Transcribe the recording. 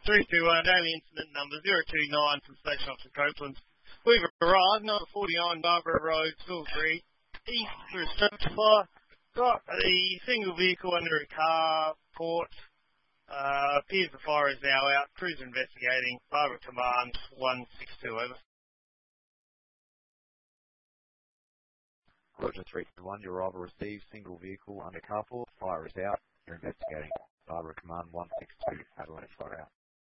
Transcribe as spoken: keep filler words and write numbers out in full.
three two one, daily incident number zero two nine from Station Officer Copeland. We've arrived, number forty-nine, Barbara Road, Salisbury, east for a structure fire. Got a single vehicle under a car port. Uh, appears the fire is now out. Crews investigating. Barbara Command one six two, over. Roger three two one, your arrival received. Single vehicle under carport. Fire is out. You're investigating. Barbara Command one six two, Adelaide, fire out.